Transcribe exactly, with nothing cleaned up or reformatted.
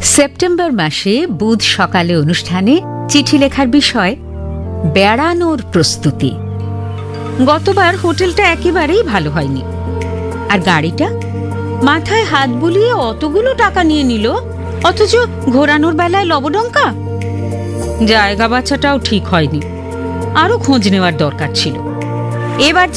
September মাসে বুধ সকালে অনুষ্ঠানে চিঠি লেখার বিষয় বেড়ানোর প্রস্তুতি। গতবার হোটেলটা একেবারেই ভালো হয়নি, আর গাড়িটা মাথায় হাত বুলিয়ে অতগুলো টাকা নিয়ে নিল, অথচ ঘোরানোর বেলায় লবডঙ্কা। জায়গা বাছাটাও ঠিক হয়নি, আরো খোঁজ নেওয়ার দরকার ছিল। এবার